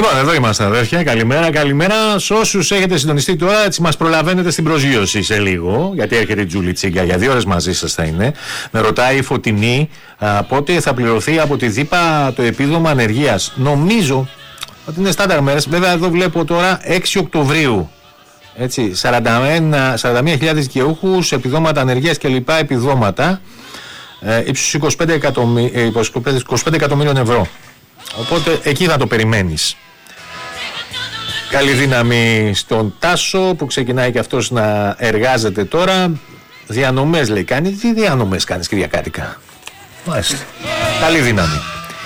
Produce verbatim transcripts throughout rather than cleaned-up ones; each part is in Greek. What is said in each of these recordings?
Λοιπόν, εδώ είμαστε αδέρφια. Καλημέρα, καλημέρα σε όσους έχετε συντονιστεί τώρα. Έτσι μας προλαβαίνετε στην προσγείωση σε λίγο. Γιατί έρχεται η Τζούλη Τσίγκα. Για δύο ώρες μαζί σας θα είναι. Με ρωτάει η Φωτεινή πότε θα πληρωθεί από τη ΔΥΠΑ το επίδομα ανεργίας. Νομίζω ότι είναι στάνταρ μέρες. Βέβαια, εδώ βλέπω τώρα έξι Οκτωβρίου. Έτσι, σαράντα μία χιλιάδες δικαιούχους, επιδόματα ανεργίας και λοιπά επιδόματα. Ε, ύψους είκοσι πέντε εκατομμύριων ευρώ. Οπότε εκεί θα το περιμένεις. Καλή δύναμη στον Τάσο που ξεκινάει και αυτός να εργάζεται τώρα. Διανομές λέει κάνει. Τι διανομές κάνεις Κυριακάτικα? Μάλιστα. Καλή δύναμη.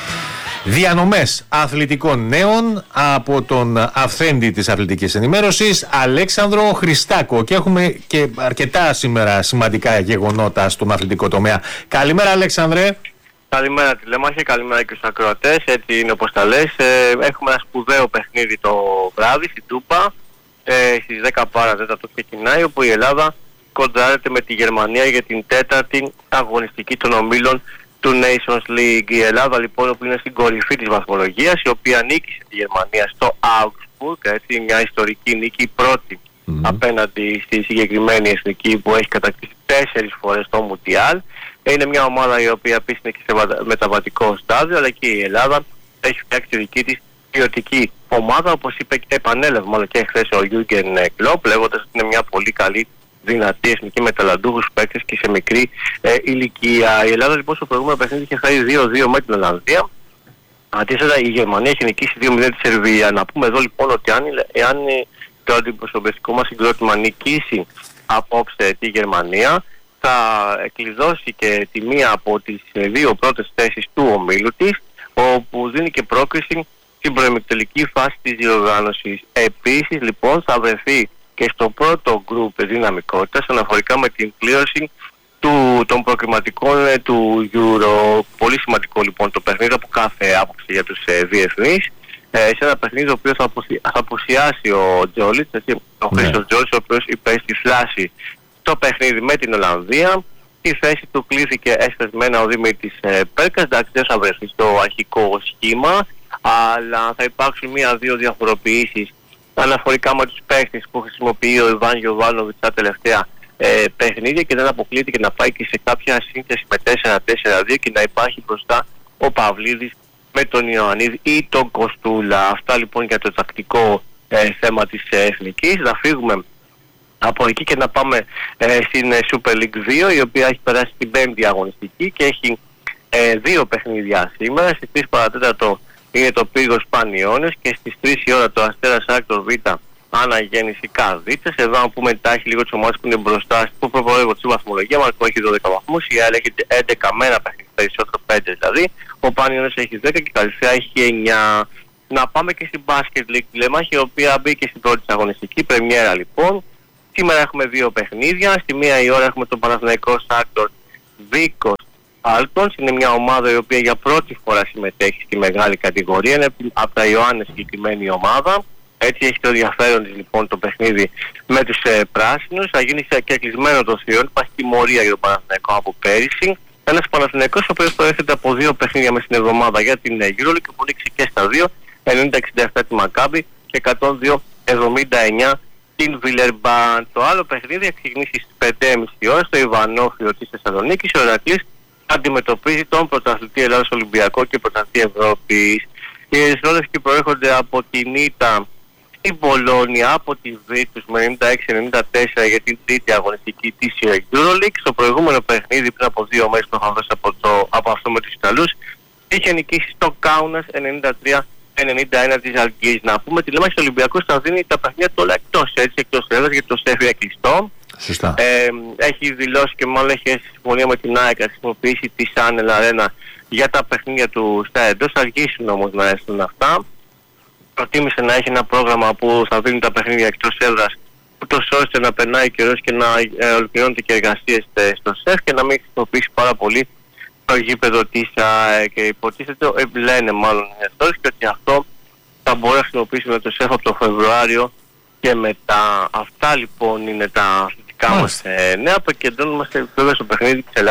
Διανομές αθλητικών νέων από τον αυθέντη της αθλητικής ενημέρωσης Αλέξανδρο Χριστάκο. Και έχουμε και αρκετά σήμερα σημαντικά γεγονότα στον αθλητικό τομέα. Καλημέρα Αλέξανδρε. Καλημέρα τηλέμαχε, καλημέρα και στους ακροατές, έτσι είναι όπως τα λες. Ε, έχουμε ένα σπουδαίο παιχνίδι το βράδυ στην Τούμπα, ε, στις δέκα παρά τέταρτο ξεκινάει, όπου η Ελλάδα κοντράρεται με τη Γερμανία για την τέταρτη αγωνιστική των ομίλων του Nations League. Η Ελλάδα λοιπόν, όπου είναι στην κορυφή της βαθμολογίας, η οποία νίκησε τη Γερμανία στο Augsburg, έτσι, μια ιστορική νίκη, πρώτη mm-hmm. απέναντι στη συγκεκριμένη εθνική που έχει κατακτήσει τέσσερις φορές το Μουντιάλ. Είναι μια ομάδα η οποία επίσης είναι και σε μεταβατικό στάδιο, αλλά και η Ελλάδα έχει φτιάξει τη δική της ποιοτική ομάδα, όπως είπε και επανέλαβε μάλλον και χθες ο Γιούργεν Κλοπ, λέγοντας ότι είναι μια πολύ καλή δυνατή εθνική με ταλαντούχους παίκτες και σε μικρή ε, ηλικία. Η Ελλάδα λοιπόν στο προηγούμενο παιχνίδι είχε χάσει δύο δύο με την Ολλανδία. Αντίθετα η Γερμανία έχει νικήσει δύο μηδέν τη Σερβία. Να πούμε εδώ λοιπόν ότι αν, εάν το αντιπροσωπευτικό μας συγκρότημα νικήσει απόψε τη Γερμανία, θα εκκλειδώσει και τη μία από τις δύο πρώτες θέσεις του ομίλου της, όπου δίνει και πρόκριση στην προημιτελική φάση της διοργάνωσης. Επίσης λοιπόν θα βρεθεί και στο πρώτο γκρουπ δυναμικότητας αναφορικά με την κλήρωση του, των προκριματικών του Euro. Πολύ σημαντικό λοιπόν το παιχνίδι από κάθε άποψη για τους ε, διεθνείς, ε, σε ένα παιχνίδι το οποίο θα, αποσυ, θα αποσιάσει ο Τζόλιτς, ο Χρήστος ναι. Τζόλιτς, ο οποίος υπέστη φλάση το παιχνίδι με την Ολλανδία. Στη θέση του κλείθηκε έσπεσμένα ο Δημήτρης ε, Πέρκας. Εντάξει, δεν θα βρεθεί στο αρχικό σχήμα, αλλά θα υπάρξουν μία-δύο διαφοροποιήσεις αναφορικά με τους παίκτες που χρησιμοποιεί ο Ιβάν Γιοβάνοβιτς τα τελευταία ε, παιχνίδια, και δεν αποκλείεται και να πάει και σε κάποια σύνθεση με τέσσερα τέσσερα δύο και να υπάρχει μπροστά ο Παυλίδης με τον Ιωαννίδη ή τον Κοστούλα. Αυτά λοιπόν για το τακτικό ε, θέμα της ε, εθνικής. Θα φύγουμε από εκεί και να πάμε ε, στην ε, Super League δύο, η οποία έχει περάσει την πέμπτη αγωνιστική και έχει ε, δύο παιχνίδια σήμερα. Στις τρεις παρά τέταρτο είναι το Πύργος Πανιώνες και στις τρεις η ώρα το Αστέρας Άκτορ Β Αναγέννηση Καρδίτσες. Εδώ αν πούμε τα έχει λίγο τις ομάδες που είναι μπροστά, που προπορεύονται στη βαθμολογία. Μαρκό έχει δώδεκα βαθμούς, η ΑΕΛ έχει έντεκα με ένα παιχνίδι περισσότερο, πέντε δηλαδή. Ο Πανιώνες έχει δέκα και η Καλυθέα έχει εννιά. Να πάμε και στην Basket League τηλέμαχη, η οποία μπήκε στην πρώτη αγωνιστική πρεμιέρα λοιπόν. Σήμερα έχουμε δύο παιχνίδια. Στη μία η ώρα έχουμε τον Παναθηναϊκό Άκτορ Βίκος Άλτονς. Είναι μια ομάδα η οποία για πρώτη φορά συμμετέχει στη μεγάλη κατηγορία. Είναι από τα Ιωάννης συγκεκριμένη ομάδα. Έτσι έχει το ενδιαφέρον της λοιπόν το παιχνίδι με τους ε, πράσινους. Θα γίνει σε και κλεισμένο το θηρόν. Υπάρχει τιμωρία για τον Παναθηναϊκό από πέρυσι. Ένας Παναθηναϊκός ο οποίος προέρχεται από δύο παιχνίδια μες στην εβδομάδα για την EuroLeague και που νίξει και στα δύο, ενενήντα εξήντα επτά τη Μακάμπι και εκατόν δύο εβδομήντα εννιά την Βιλερμπάν. Το άλλο παιχνίδι θα ξεκινήσει στις πέντε και μισή ώρα στο Ιβανόφιο της Θεσσαλονίκης. Ο Ηρακλής αντιμετωπίζει τον πρωταθλητή Ελλάδος Ολυμπιακό και πρωταθλητή Ευρώπης. Οι Ερυθρόλευκοι προέρχονται από την ήττα στην Πολώνια από τη Βίτους με ενενήντα έξι ενενήντα τέσσερα για την τρίτη αγωνιστική της EuroLeague. Στο προηγούμενο παιχνίδι πριν από δύο μέρες που είχαν δώσει από, το, από αυτό με τους Ιταλούς, είχε νικήσει στο Κάουνας ενενήντα τρία ενενήντα ένα της Αλγύρης. Να πούμε τη λέμε στο Ολυμπιακό θα δίνει τα παιχνίδια του όλα εκτός, έτσι, εκτός έδρας, γιατί το ΣΕΦ είναι κλειστό. Σωστά. Ε, έχει δηλώσει και μάλλον έχει συμφωνία με την ΑΕΚ να χρησιμοποιήσει τη Σάνελ Αρένα για τα παιχνίδια του στα εντός. Θα αργήσουν όμως να έρθουν αυτά. Προτίμησε να έχει ένα πρόγραμμα που θα δίνει τα παιχνίδια εκτός έδρας, ούτως ώστε να περνάει καιρός και να ε, ολοκληρώνεται και εργασίες στο ΣΕΦ και να μην χρησιμοποιήσει πάρα πολύ το γήπεδο της ΑΕΚ. Και υποτίθεται, ε, λένε μάλλον οι εθνικές, και ότι αυτό θα μπορεί να χρησιμοποιήσουμε το ΣΕΦ από το Φεβρουάριο και μετά. Αυτά λοιπόν είναι τα αθλητικά μας ε, νέα. Αποκεντρώνομαστε βέβαια στο παιχνίδι της Ελλάδας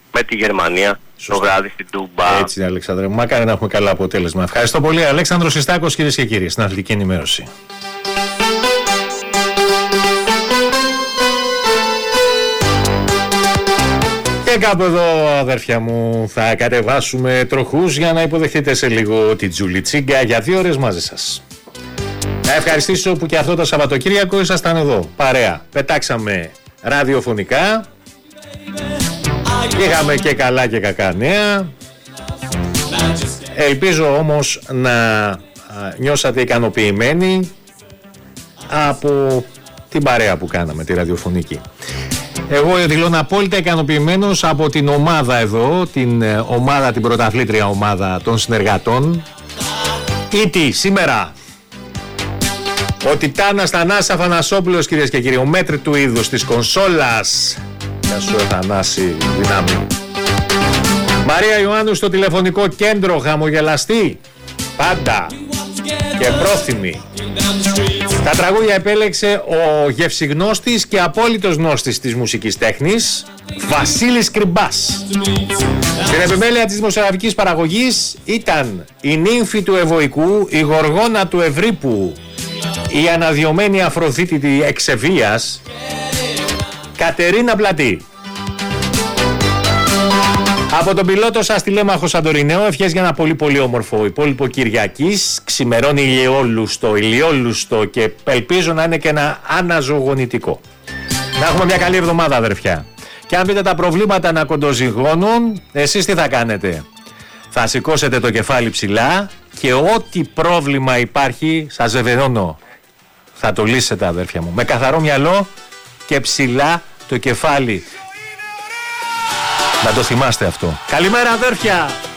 με τη Γερμανία. Σωστά. Το βράδυ στην Τούμπα. Έτσι, Αλέξανδρε μου, μακάρι να έχουμε καλό αποτέλεσμα. Ευχαριστώ πολύ, Αλέξανδρος Ιστάκος, κυρίες και κύριοι, στην Αθλητική Ενημέρωση. Και κάπου εδώ, αδέρφια μου, θα κατεβάσουμε τροχούς για να υποδεχτείτε σε λίγο την Τζούλη Τσίγκα για δύο ώρες μαζί σας. Να ευχαριστήσω που και αυτό το Σαββατοκύριακο ήσασταν εδώ, παρέα. Πετάξαμε ραδιοφωνικά, είχαμε και καλά και κακά νέα. Ελπίζω όμως να νιώσατε ικανοποιημένοι από την παρέα που κάναμε, τη ραδιοφωνική. Εγώ δηλώνω απόλυτα ικανοποιημένος από την ομάδα εδώ, την ομάδα, την πρωταθλήτρια ομάδα των συνεργατών. Ήτι σήμερα ο Τιτάνας Θανάσης Αφανασόπουλος, κυρίες και κύριοι, ο μέτρη του είδους της κονσόλας. Γεια σου Θανάση, δυνάμει. Μαρία Ιωάννου στο τηλεφωνικό κέντρο, χαμογελαστή πάντα και πρόθυμη. Τα τραγούδια επέλεξε ο γευσιγνώστης και απόλυτος γνώστης της μουσικής τέχνης, Βασίλης Κρυμπάς. Στην επιμέλεια της δημοσιογραφικής παραγωγής ήταν η νύμφη του Ευωικού, η γοργόνα του Ευρύπου, η αναδιωμένη Αφροδίτη εξεβίας, Κατερίνα Πλατή. Από τον πιλότο σας τηλέμαχο Σαντορινέο, ευχές για ένα πολύ πολύ όμορφο υπόλοιπο Κυριακής. Ξημερώνει ηλιόλουστο, ηλιόλουστο και ελπίζω να είναι και ένα αναζωογονητικό. Να έχουμε μια καλή εβδομάδα, αδερφιά. Και αν δείτε τα προβλήματα να κοντοζυγώνουν, εσείς τι θα κάνετε? Θα σηκώσετε το κεφάλι ψηλά και ό,τι πρόβλημα υπάρχει, σας βεβαιώνω, θα το λύσετε, αδερφιά μου. Με καθαρό μυαλό και ψηλά το κεφάλι. Να το θυμάστε αυτό. Καλημέρα, αδέρφια!